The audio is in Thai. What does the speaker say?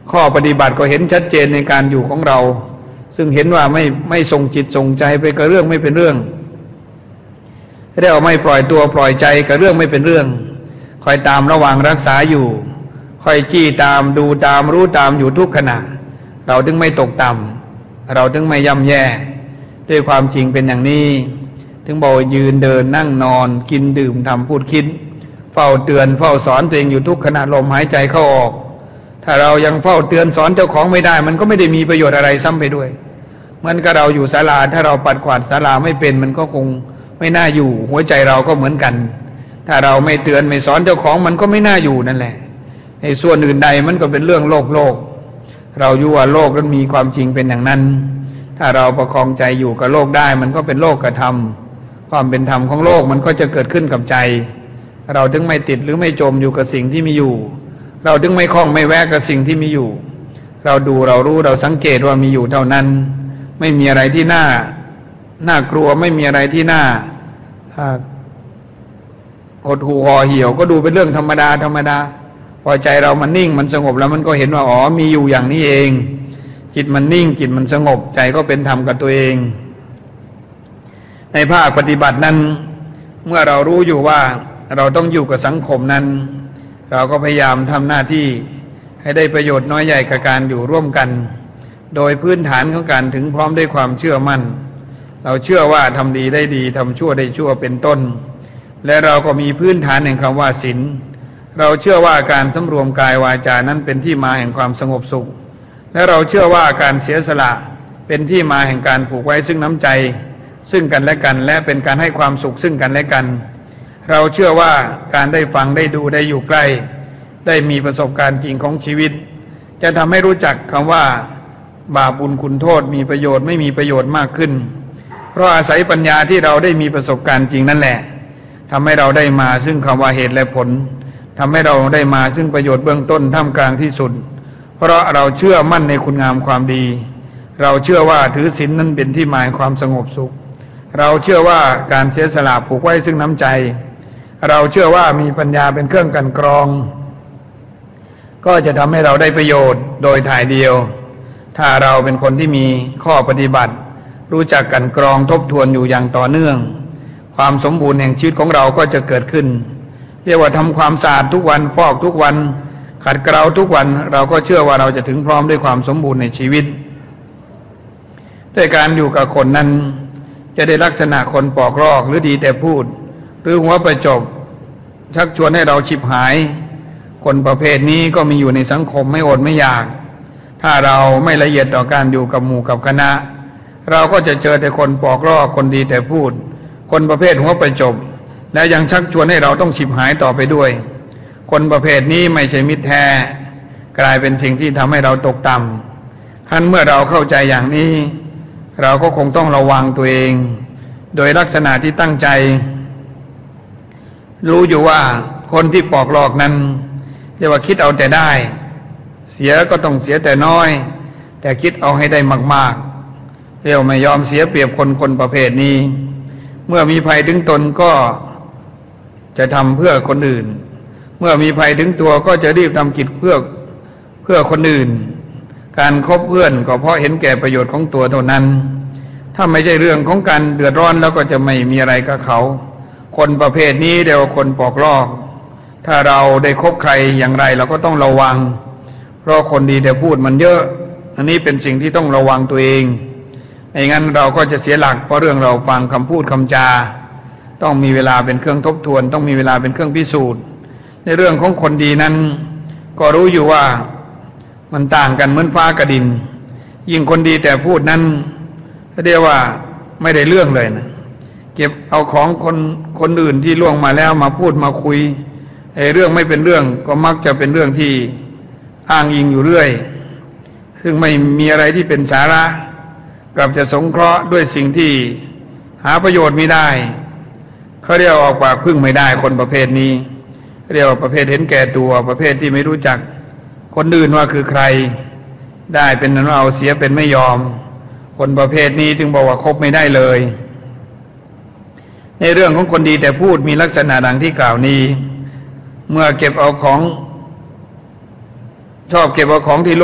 ข้อปฏิบัติก็เห็นชัดเจนในการอยู่ของเราซึ่งเห็นว่าไม่ส่งจิตส่งใจไปกับเรื่องไม่เป็นเรื่องเรียกว่าไม่ปล่อยตัวปล่อยใจกับเรื่องไม่เป็นเรื่องคอยตามระวังรักษาอยู่คอยจี้ตามดูตามรู้ตามอยู่ทุกขณะเราถึงไม่ตกต่ำเราถึงไม่ย่ำแย่ด้วยความจริงเป็นอย่างนี้ถึงบอกยืนเดินนั่งนอนกินดื่มทำพูดคิดเฝ้าเตือนเฝ้าสอนตัวเองอยู่ทุกขณะลมหายใจเข้าออกถ้าเรายังเฝ้าเตือนสอนเจ้าของไม่ได้มันก็ไม่ได้มีประโยชน์อะไรซ้ำไปด้วยเหมือนกับเราอยู่ศาลาถ้าเราปัดกวาดศาลาไม่เป็นมันก็คงไม่น่าอยู่หัวใจเราก็เหมือนกันถ้าเราไม่เตือนไม่สอนเจ้าของมันก็ไม่น่าอยู่นั่นแหละในส่วนอื่นใดมันก็เป็นเรื่องโลกเราอยู่ว่าโลกนั้นมีความจริงเป็นอย่างนั้นถ้าเราประคองใจอยู่กับโลกได้มันก็เป็นโลกธรรมความเป็นธรรมของโลกมันก็จะเกิดขึ้นกับใจเราถึงไม่ติดหรือไม่จมอยู่กับสิ่งที่มีอยู่เราถึงไม่คล้องไม่แวะกับสิ่งที่มีอยู่เราดูเรารู้เราสังเกตว่ามีอยู่เท่านั้นไม่มีอะไรที่น่ากลัวไม่มีอะไรที่น่าหดหู่ห่อเหี่ยวก็ดูเป็นเรื่องธรรมดาพอใจเรามันนิ่งมันสงบแล้วมันก็เห็นว่าอ๋อมีอยู่อย่างนี้เองจิตมันนิ่งจิตมันสงบใจก็เป็นธรรมกับตัวเองในภาคปฏิบัตินั้นเมื่อเรารู้อยู่ว่าเราต้องอยู่กับสังคมนั้นเราก็พยายามทำหน้าที่ให้ได้ประโยชน์น้อยใหญ่กับการอยู่ร่วมกันโดยพื้นฐานของการถึงพร้อมด้วยความเชื่อมั่นเราเชื่อว่าทำดีได้ดีทำชั่วได้ชั่วเป็นต้นและเราก็มีพื้นฐานแห่งคำว่าศีลเราเชื่อว่าการสำรวมกายวาจานั้นเป็นที่มาแห่งความสงบสุขและเราเชื่อว่าการเสียสละเป็นที่มาแห่งการผูกไว้ซึ่งน้ำใจซึ่งกันและกันและเป็นการให้ความสุขซึ่งกันและกันเราเชื่อว่าการได้ฟังได้ดูได้อยู่ใกล้ได้มีประสบการณ์จริงของชีวิตจะทำให้รู้จักคำว่าบาปบุญคุณโทษมีประโยชน์ไม่มีประโยชน์มากขึ้นเพราะอาศัยปัญญาที่เราได้มีประสบการณ์จริงนั่นแหละทำให้เราได้มาซึ่งคำว่าเหตุและผลทำให้เราได้มาซึ่งประโยชน์เบื้องต้นท่ามกลางที่สุดเพราะเราเชื่อมั่นในคุณงามความดีเราเชื่อว่าถือศีลนั้นเป็นที่มาแห่งความสงบสุขเราเชื่อว่าการเสียสละผูกไว้ซึ่งน้ำใจเราเชื่อว่ามีปัญญาเป็นเครื่องกลั่นกรองก็จะทำให้เราได้ประโยชน์โดยถ่ายเดียวถ้าเราเป็นคนที่มีข้อปฏิบัติรู้จักกลั่นกรองทบทวนอยู่อย่างต่อเนื่องความสมบูรณ์แห่งชีวิตของเราก็จะเกิดขึ้นเรียกว่าทำความสะอาดทุกวันฟอกทุกวันขัดเกลาทุกวันเราก็เชื่อว่าเราจะถึงพร้อมด้วยความสมบูรณ์ในชีวิตด้วยการอยู่กับคนนั้นจะได้ลักษณะคนปอกลอกหรือดีแต่พูดหรือหัวประจบชักชวนให้เราฉิบหายคนประเภทนี้ก็มีอยู่ในสังคมไม่อดไม่อยากถ้าเราไม่ละเอียดต่อการอยู่กับหมู่กับคณะเราก็จะเจอแต่คนปอกลอกคนดีแต่พูดคนประเภทหัวประจบและยังชักชวนให้เราต้องฉิบหายต่อไปด้วยคนประเภทนี้ไม่ใช่มิตรแท้กลายเป็นสิ่งที่ทำให้เราตกต่ำท่านเมื่อเราเข้าใจอย่างนี้เราก็คงต้องระวังตัวเองโดยลักษณะที่ตั้งใจรู้อยู่ว่าคนที่ปอกลอกนั้นเรียกว่าคิดเอาแต่ได้เสียก็ต้องเสียแต่น้อยแต่คิดเอาให้ได้มากๆเรียกว่าไม่ยอมเสียเปรียบคนประเภทนี้เมื่อมีภัยถึงตนก็จะทำเพื่อคนอื่นเมื่อมีภัยถึงตัวก็จะรีบทำกิจเพื่อคนอื่นการคบเพื่อนก็เพราะเห็นแก่ประโยชน์ของตัวเท่านั้นถ้าไม่ใช่เรื่องของการเดือดร้อนแล้วก็จะไม่มีอะไรกับเขาคนประเภทนี้เรียกว่าคนปอกลอกถ้าเราได้คบใครอย่างไรเราก็ต้องระวังเพราะคนดีแต่พูดมันเยอะอันนี้เป็นสิ่งที่ต้องระวังตัวเองไม่งั้นเราก็จะเสียหลักเพราะเรื่องเราฟังคำพูดคำจาต้องมีเวลาเป็นเครื่องทบทวนต้องมีเวลาเป็นเครื่องพิสูจน์ในเรื่องของคนดีนั้นก็รู้อยู่ว่ามันต่างกันเหมือนฟ้ากับดินยิ่งคนดีแต่พูดนั้นเรียกว่าไม่ได้เรื่องเลยนะเก็บเอาของคนอื่นที่ล่วงมาแล้วมาพูดมาคุยเรื่องไม่เป็นเรื่องก็มักจะเป็นเรื่องที่อ้างอิงอยู่เรื่อยซึ่งไม่มีอะไรที่เป็นสาระกลับจะสงเคราะห์ด้วยสิ่งที่หาประโยชน์ไม่ได้เขาเรียกออกปากพึ่งไม่ได้คนประเภทนี้เรียกว่าประเภทเห็นแก่ตัวประเภทที่ไม่รู้จักคนอื่นว่าคือใครได้เป็นนั้นเอาเสียเป็นไม่ยอมคนประเภทนี้จึงบอกว่าคบไม่ได้เลยในเรื่องของคนดีแต่พูดมีลักษณะดังที่กล่าวนี้เมื่อเก็บเอาของชอบเก็บเอาของที่